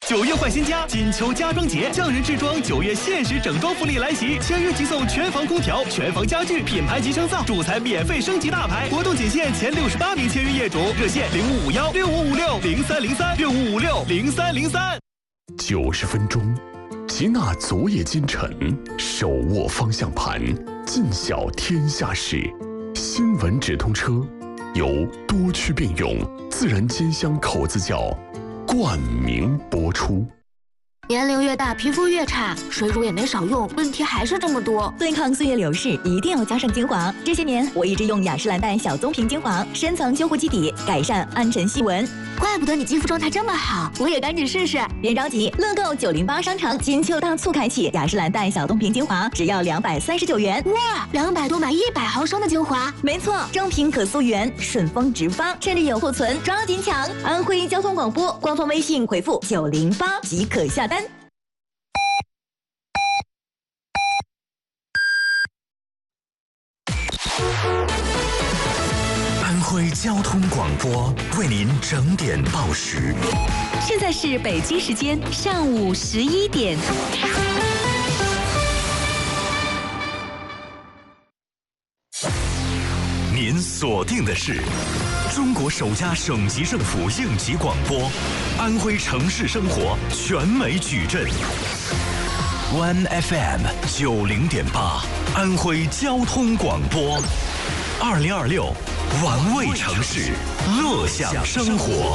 9月换新家，金秋家装节，匠人制装9月限时整装福利来袭，签约即送全房空调、全房家具、品牌集成灶，主材免费升级大牌。活动仅限前68名签约业主，热线055165560303。 90分钟，集纳昨夜今晨，手握方向盘，尽晓天下事。新闻直通车由多区并用自然煎香口子窖冠名播出。 年龄越大，皮肤越差，水乳也没少用，问题还是这么多。 对抗岁月流逝，一定要加上精华。这些年，我一直用雅诗兰黛小棕瓶精华，深层修护基底，改善暗沉细纹。 怪不得你肌肤状态这么好，我也赶紧试试。 别着急，乐购908商城金秋大促开启，雅诗兰黛小棕瓶精华只要239元。 哇，200多买100毫升的精华。 没错，正品可溯源，顺丰直发，趁着有库存，抓紧抢！安徽交通广播官方微信回复908即可下单。 安徽交通广播为您整点报时。 现在是北京时间上午11点。 您锁定的是中国首家省级政府应急广播，安徽城市生活全美矩阵。One FM 90.8，安徽交通广播，2026，玩味城市，乐享生活。